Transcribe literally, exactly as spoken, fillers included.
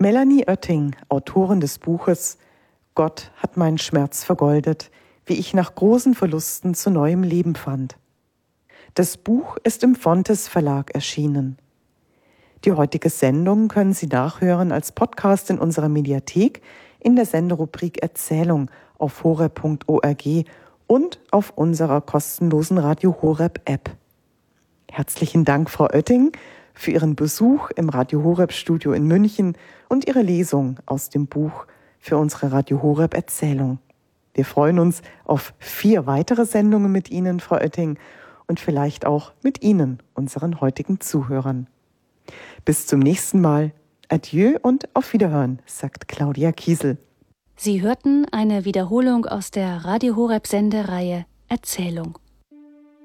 Melanie Oetting, Autorin des Buches »Gott hat meinen Schmerz vergoldet, wie ich nach großen Verlusten zu neuem Leben fand«. Das Buch ist im Fontes Verlag erschienen. Die heutige Sendung können Sie nachhören als Podcast in unserer Mediathek in der Senderubrik Erzählung auf horeb punkt org und auf unserer kostenlosen Radio Horeb App. Herzlichen Dank, Frau Oetting, für Ihren Besuch im Radio Horeb Studio in München und Ihre Lesung aus dem Buch für unsere Radio Horeb Erzählung. Wir freuen uns auf vier weitere Sendungen mit Ihnen, Frau Oetting, und vielleicht auch mit Ihnen, unseren heutigen Zuhörern. Bis zum nächsten Mal. Adieu und auf Wiederhören, sagt Claudia Kiesel. Sie hörten eine Wiederholung aus der Radio Horeb Sendereihe Erzählung.